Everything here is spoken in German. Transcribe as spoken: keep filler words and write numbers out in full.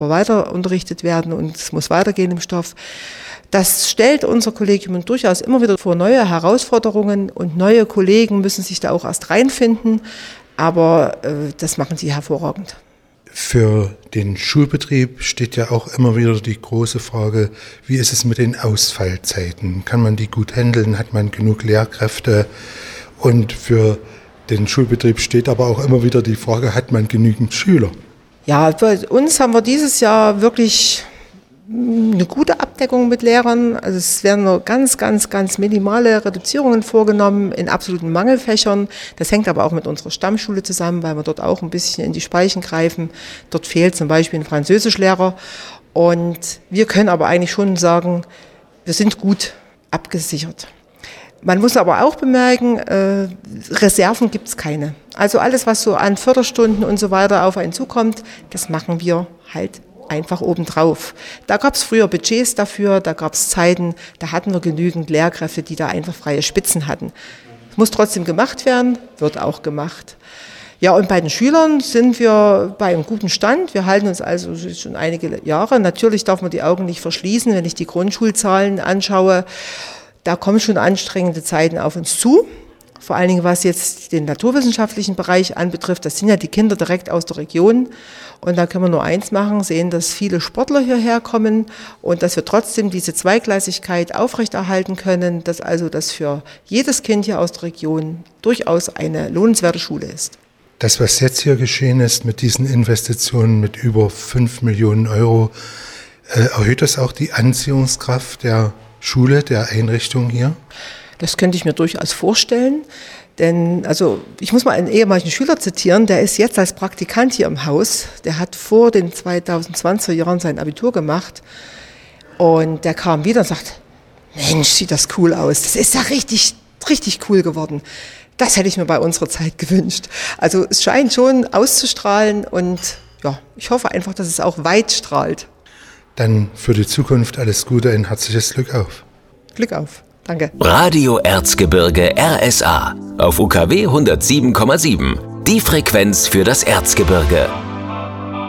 weiter unterrichtet werden und es muss weitergehen im Stoff. Das stellt unser Kollegium durchaus immer wieder vor neue Herausforderungen und neue Kollegen müssen sich da auch erst reinfinden, aber äh, das machen sie hervorragend. Für den Schulbetrieb steht ja auch immer wieder die große Frage, wie ist es mit den Ausfallzeiten? Kann man die gut handeln? Hat man genug Lehrkräfte? Und für den Schulbetrieb steht aber auch immer wieder die Frage, hat man genügend Schüler? Ja, bei uns haben wir dieses Jahr wirklich eine gute Abdeckung mit Lehrern. Also es werden nur ganz, ganz, ganz minimale Reduzierungen vorgenommen in absoluten Mangelfächern. Das hängt aber auch mit unserer Stammschule zusammen, weil wir dort auch ein bisschen in die Speichen greifen. Dort fehlt zum Beispiel ein Französischlehrer. Und wir können aber eigentlich schon sagen, wir sind gut abgesichert. Man muss aber auch bemerken, äh, Reserven gibt es keine. Also alles, was so an Förderstunden und so weiter auf einen zukommt, das machen wir halt einfach obendrauf. Da gab es früher Budgets dafür, da gab es Zeiten, da hatten wir genügend Lehrkräfte, die da einfach freie Spitzen hatten. Es muss trotzdem gemacht werden, wird auch gemacht. Ja, und bei den Schülern sind wir bei einem guten Stand. Wir halten uns also schon einige Jahre. Natürlich darf man die Augen nicht verschließen, wenn ich die Grundschulzahlen anschaue. Da kommen schon anstrengende Zeiten auf uns zu. Vor allen Dingen, was jetzt den naturwissenschaftlichen Bereich anbetrifft, das sind ja die Kinder direkt aus der Region. Und da können wir nur eins machen, sehen, dass viele Sportler hierher kommen und dass wir trotzdem diese Zweigleisigkeit aufrechterhalten können, dass also das für jedes Kind hier aus der Region durchaus eine lohnenswerte Schule ist. Das, was jetzt hier geschehen ist mit diesen Investitionen mit über fünf Millionen Euro, äh, erhöht das auch die Anziehungskraft der Schule, der Einrichtung hier? Das könnte ich mir durchaus vorstellen, denn also ich muss mal einen ehemaligen Schüler zitieren, der ist jetzt als Praktikant hier im Haus, der hat vor den zweitausendzwanziger Jahren sein Abitur gemacht und der kam wieder und sagt, Mensch, sieht das cool aus, das ist ja richtig, richtig cool geworden. Das hätte ich mir bei unserer Zeit gewünscht. Also es scheint schon auszustrahlen und ja, ich hoffe einfach, dass es auch weit strahlt. Dann für die Zukunft alles Gute, ein herzliches Glück auf. Glück auf. Danke. Radio Erzgebirge R S A auf U K W hundertsieben Komma sieben. Die Frequenz für das Erzgebirge.